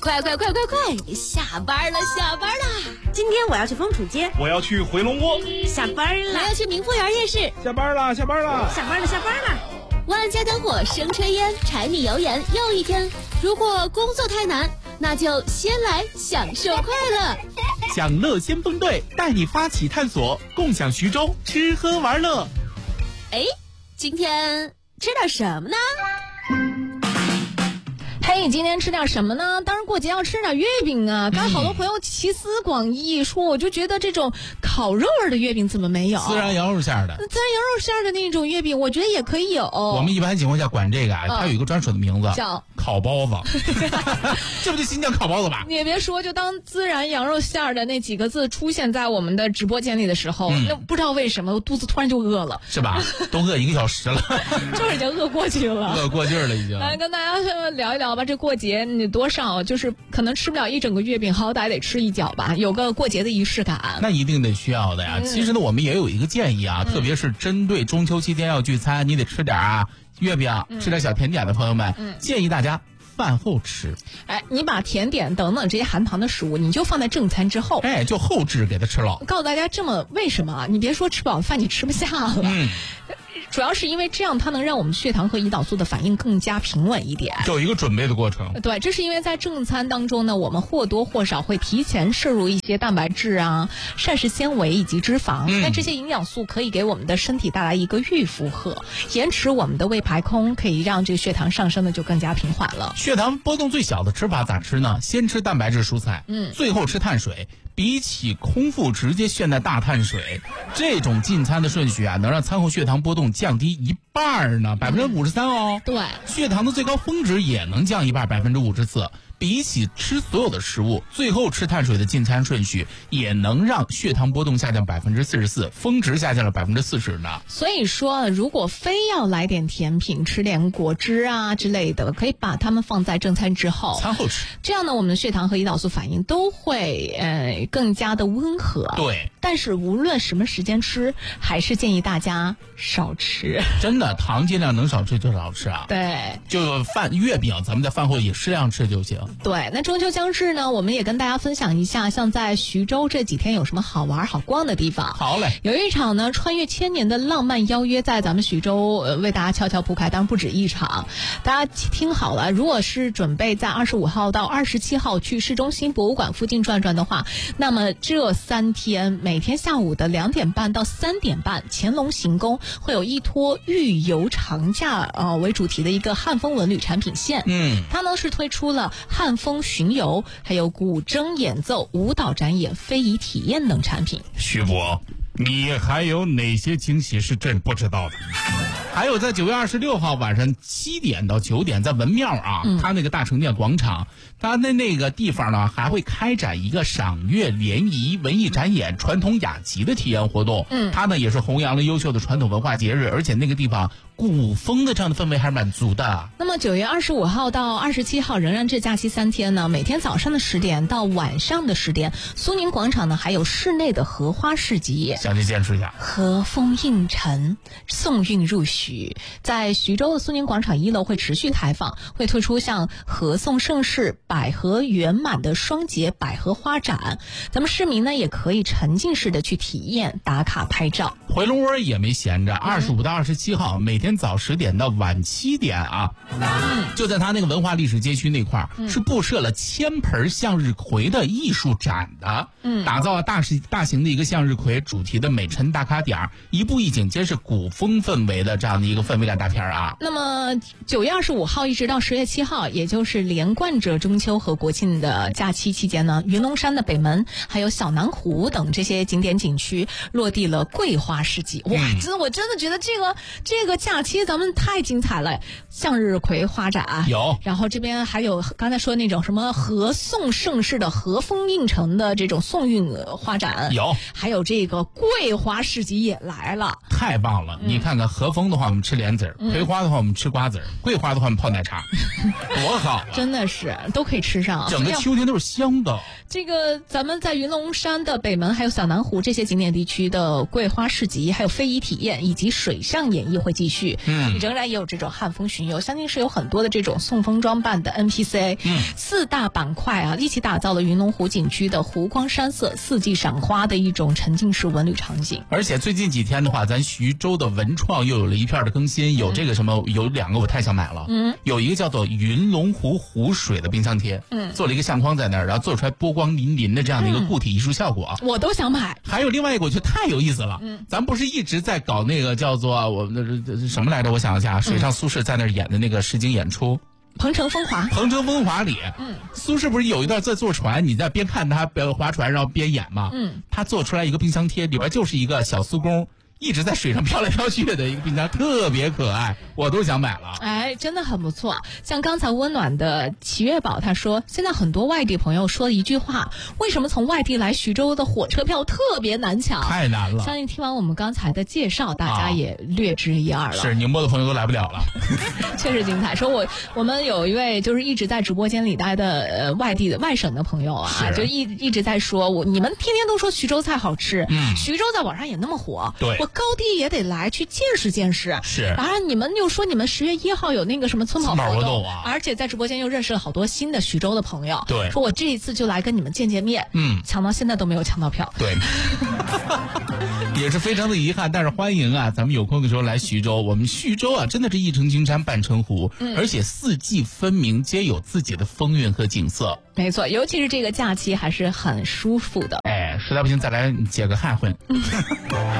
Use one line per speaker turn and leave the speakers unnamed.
快，下班了！
今天我要去丰土街，
我要去回龙窝，
下班了！
我要去明丰园夜市，
下班了！
下班了！
万家灯火生炊烟，柴米油盐又一天。如果工作太难，那就先来享受快乐。
享乐先锋队带你发起探索，共享徐州吃喝玩乐。
今天吃点什么呢？
今天吃点什么呢？当然过节要吃点月饼啊！刚才好多朋友集思广益说，我就觉得这种烤肉味的月饼怎么没有？
孜然羊肉馅的
那种月饼，我觉得也可以有。
我们一般情况下管这个它有一个专属的名字，
叫
烤包子。这不就新疆烤包子吧？
你也别说，就当孜然羊肉馅的那几个字出现在我们的直播间里的时候，那不知道为什么我肚子突然就饿了，
是吧？都饿1个小时了，
就是已经饿过去了，
饿过劲儿了已经。
来跟大家聊一聊吧，这过节你多少就是可能吃不了一整个月饼，好歹得吃一角吧，有个过节的仪式感。
那一定得需要的呀。其实呢，我们也有一个建议啊，特别是针对中秋期间要聚餐，你得吃点月饼，吃点小甜点的朋友们，建议大家饭后吃。
你把甜点等等这些含糖的食物，你就放在正餐之后，
就后置给它吃了。
告诉大家为什么？你别说吃饱饭你吃不下了。主要是因为这样它能让我们血糖和胰岛素的反应更加平稳一点，
就有一个准备的过程。
对，这是因为在正餐当中呢，我们或多或少会提前摄入一些蛋白质膳食纤维以及脂肪，那这些营养素可以给我们的身体带来一个预负荷，延迟我们的胃排空，可以让这个血糖上升的就更加平缓了。
血糖波动最小的吃法咋吃呢？先吃蛋白质蔬菜，最后吃碳水。比起空腹直接炫的大碳水，这种进餐的顺序能让餐后血糖波动降低一半呢，53%哦。
对，
血糖的最高峰值也能降一半，54%。比起吃所有的食物，最后吃碳水的进餐顺序也能让血糖波动下降44%，峰值下降了40%呢。
所以说，如果非要来点甜品，吃点果汁之类的，可以把它们放在正餐之后，
餐后吃。
这样呢，我们的血糖和胰岛素反应都会更加的温和。
对，
但是无论什么时间吃，还是建议大家少吃。
真的，糖尽量能少吃就少吃啊。
对，
就月饼，咱们在饭后也适量吃就行。
对，那中秋将至呢，我们也跟大家分享一下，像在徐州这几天有什么好玩好逛的地方。
好嘞，
有一场呢穿越千年的浪漫邀约在咱们徐州为大家悄悄铺开，当然不止一场。大家听好了，如果是准备在25号到27号去市中心博物馆附近转转的话，那么这3天每天下午的2点半到3点半，乾隆行宫会有一拖御游长假为主题的一个汉风文旅产品线。它呢是推出了汉风巡游，还有古筝演奏、舞蹈展演、非遗体验等产品。
徐博，你还有哪些惊喜是朕不知道的？还有在9月26号晚上7点到9点，在文庙它那个大成殿广场，它的那个地方呢还会开展一个赏月联谊、文艺展演、传统雅集的体验活动。它呢也是弘扬了优秀的传统文化节日，而且那个地方古风的这样的氛围还是蛮足的。
那么9月25号到27号仍然这假期3天呢，每天早上的10点到晚上的10点，苏宁广场呢还有室内的荷花市集，
详细见识一下。
和风映尘，送韵入许。在徐州的苏宁广场1楼会持续开放，会推出像合颂盛世、百合圆满的双节百合花展，咱们市民呢也可以沉浸式的去体验、打卡拍照。
回龙窝也没闲着，25到27号每天早10点到晚7点就在他那个文化历史街区那块是布设了千盆向日葵的艺术展的，打造了大型的一个向日葵主题的美陈大咖点，一步一景皆是古风氛围的这样的一个氛围感大片
那么9月25号一直到10月7号，也就是连贯着中秋和国庆的假期期间呢，云龙山的北门还有小南湖等这些景点景区落地了桂花市集。哇，我真的觉得这个假期咱们太精彩了，向日葵花展
有，
然后这边还有刚才说那种什么合颂盛世的和风映城的这种颂韵花展
有，
还有这个桂花市集也来了，
太棒了。你看看和风的话我们吃莲子，葵花的话我们吃瓜子，桂花的话我们泡奶茶，多好
真的是都可以吃上，
整个秋天都是香的。
这个咱们在云龙山的北门还有小南湖这些景点地区的桂花市集还有非遗体验以及水上演绎会继续。 续，你仍然也有这种汉风巡游，相信是有很多的这种送风装扮的 NPC，四大板块啊，一起打造了云龙湖景区的湖光山色、四季赏花的一种沉浸式文旅场景。
而且最近几天的话，咱徐州的文创又有了一片的更新，有这个什么，有2个我太想买了，有一个叫做云龙湖湖水的冰箱贴，做了一个相框在那儿，然后做出来波光粼粼的这样的一个固体艺术效果，
我都想买。
还有另外一个我觉得太有意思了，咱不是一直在搞那个叫做我们的什么来着？我想一下，水上苏轼在那儿演的那个实景演出。
鹏程风华，
鹏程风华里，苏轼不是有一段在坐船，你在边看他划船，然后边演吗？他做出来一个冰箱贴，里边就是一个小苏公，一直在水上飘来飘去的一个冰箱，特别可爱，我都想买了。
哎，真的很不错。像刚才温暖的齐月宝他说，现在很多外地朋友说一句话，为什么从外地来徐州的火车票特别难抢？
太难了。
相信听完我们刚才的介绍，大家也略知一二了。
是宁波的朋友都来不了了。
确实精彩。说我们有一位就是一直在直播间里待的外地的外省的朋友啊，就一直在说你们天天都说徐州菜好吃，徐州在网上也那么火，
对，
我高低也得来去见识见识。
是，
然后你们又说你们10月1号有那个什么村跑活动
啊，
而且在直播间又认识了好多新的徐州的朋友。
对，
说我这一次就来跟你们见面。抢到现在都没有抢到票。
对，也是非常的遗憾，但是欢迎啊，咱们有空的时候来徐州。我们徐州啊，真的是一城金山半城湖，而且四季分明，皆有自己的风韵和景色。
没错，尤其是这个假期还是很舒服的。
哎，实在不行再来解个汉婚。